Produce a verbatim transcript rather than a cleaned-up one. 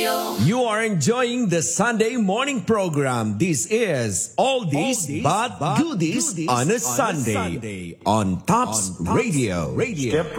You are enjoying the Sunday morning program. This is All This But Goodies on a Sunday on Tops Radio. Step